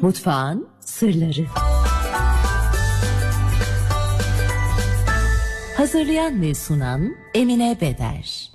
Mutfağın sırları. Hazırlayan ve sunan Emine Beder.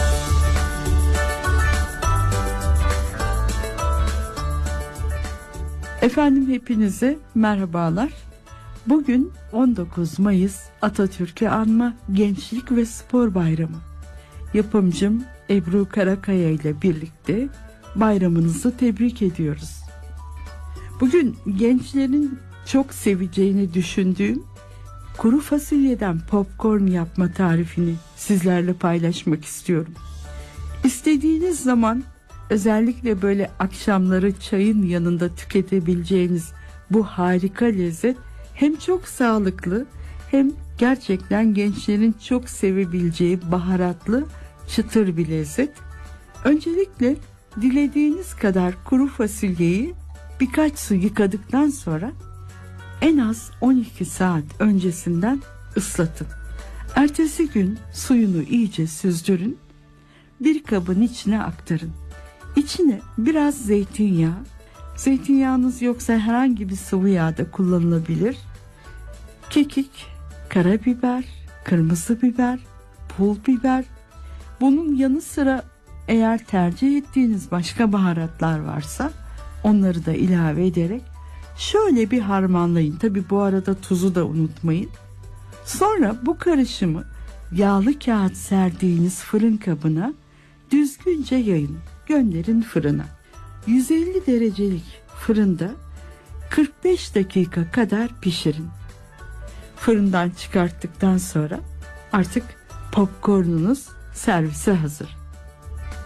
Efendim hepinize merhabalar. Bugün 19 Mayıs Atatürk'ü anma Gençlik ve Spor Bayramı. Yapımcım Ebru Karakaya ile birlikte bayramınızı tebrik ediyoruz. Bugün gençlerin çok seveceğini düşündüğüm kuru fasulyeden popcorn yapma tarifini sizlerle paylaşmak istiyorum. İstediğiniz zaman özellikle böyle akşamları çayın yanında tüketebileceğiniz bu harika lezzet hem çok sağlıklı hem gerçekten gençlerin çok sevebileceği baharatlı çıtır bir lezzet. Öncelikle dilediğiniz kadar kuru fasulyeyi birkaç su yıkadıktan sonra en az 12 saat öncesinden ıslatın. Ertesi gün suyunu iyice süzdürün. Bir kabın içine aktarın. İçine biraz zeytinyağı, zeytinyağınız yoksa herhangi bir sıvı yağ da kullanılabilir. Kekik, karabiber, kırmızı biber, pul biber. Bunun yanı sıra eğer tercih ettiğiniz başka baharatlar varsa onları da ilave ederek şöyle bir harmanlayın. Tabi bu arada tuzu da unutmayın. Sonra bu karışımı yağlı kağıt serdiğiniz fırın kabına düzgünce yayın. Gönderin fırına. 150 derecelik fırında 45 dakika kadar pişirin. Fırından çıkarttıktan sonra artık popcornunuz servise hazır.